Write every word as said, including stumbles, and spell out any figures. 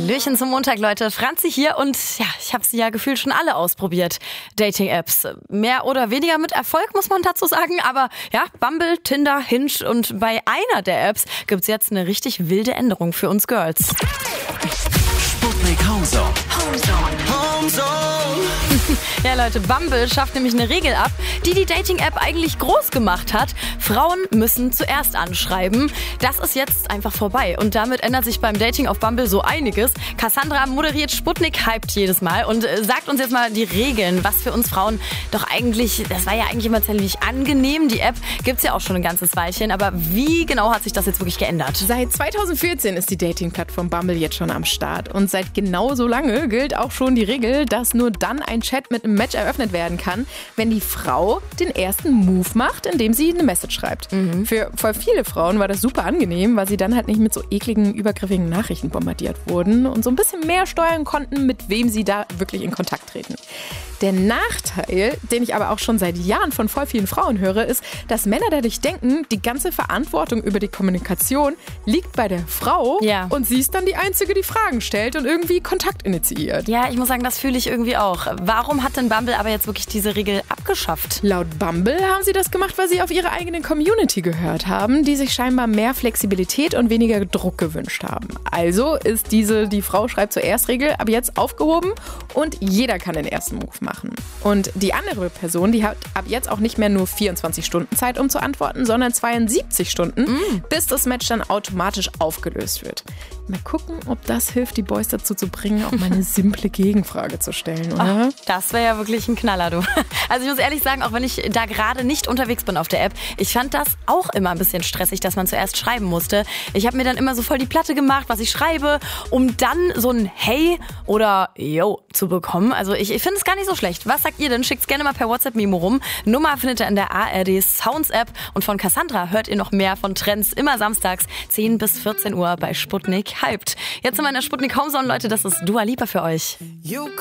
Hallöchen zum Montag, Leute. Franzi hier und ja, ich habe sie ja gefühlt schon alle ausprobiert. Dating-Apps. Mehr oder weniger mit Erfolg, muss man dazu sagen. Aber ja, Bumble, Tinder, Hinge und bei einer der Apps gibt's jetzt eine richtig wilde Änderung für uns Girls. Sputnik Homezone. Ja, Leute, Bumble schafft nämlich eine Regel ab, die die Dating-App eigentlich groß gemacht hat. Frauen müssen zuerst anschreiben. Das ist jetzt einfach vorbei. Und damit ändert sich beim Dating auf Bumble so einiges. Cassandra moderiert Sputnik Hyped jedes Mal und sagt uns jetzt mal die Regeln, was für uns Frauen doch eigentlich, das war ja eigentlich immer ziemlich angenehm. Die App gibt's ja auch schon ein ganzes Weilchen. Aber wie genau hat sich das jetzt wirklich geändert? Seit zweitausendvierzehn ist die Dating-Plattform Bumble jetzt schon am Start. Und seit genau so lange gilt auch schon die Regel, dass nur dann ein Chat mit einem Match eröffnet werden kann, wenn die Frau den ersten Move macht, indem sie eine Message schreibt. Mhm. Für voll viele Frauen war das super angenehm, weil sie dann halt nicht mit so ekligen, übergriffigen Nachrichten bombardiert wurden und so ein bisschen mehr steuern konnten, mit wem sie da wirklich in Kontakt treten. Der Nachteil, den ich aber auch schon seit Jahren von voll vielen Frauen höre, ist, dass Männer dadurch denken, die ganze Verantwortung über die Kommunikation liegt bei der Frau ja. und sie ist dann die Einzige, die Fragen stellt und irgendwie Kontakt initiiert. Ja, ich muss sagen, das fühle ich irgendwie auch. Warum hat denn Bumble aber jetzt wirklich diese Regel abgeschafft? Laut Bumble haben sie das gemacht, weil sie auf ihre eigene Community gehört haben, die sich scheinbar mehr Flexibilität und weniger Druck gewünscht haben. Also ist diese die Frau schreibt zuerst Regel ab jetzt aufgehoben und jeder kann den ersten Move machen. machen. Und die andere Person, die hat ab jetzt auch nicht mehr nur vierundzwanzig Stunden Zeit, um zu antworten, sondern zweiundsiebzig Stunden, mm. bis das Match dann automatisch aufgelöst wird. Mal gucken, ob das hilft, die Boys dazu zu bringen, auch mal eine simple Gegenfrage zu stellen, oder? Oh, das wäre ja wirklich ein Knaller, du. Also ich muss ehrlich sagen, auch wenn ich da gerade nicht unterwegs bin auf der App, ich fand das auch immer ein bisschen stressig, dass man zuerst schreiben musste. Ich habe mir dann immer so voll die Platte gemacht, was ich schreibe, um dann so ein Hey oder Yo zu bekommen. Also ich, ich finde es gar nicht so schlecht. Was sagt ihr denn? Schickt's gerne mal per WhatsApp-Memo rum. Nummer findet ihr in der A R D Sounds App. Und von Cassandra hört ihr noch mehr von Trends immer samstags zehn bis vierzehn Uhr bei Sputnik Hyped. Jetzt sind wir in der Sputnik Homezone, Leute. Das ist Dua Lipa für euch.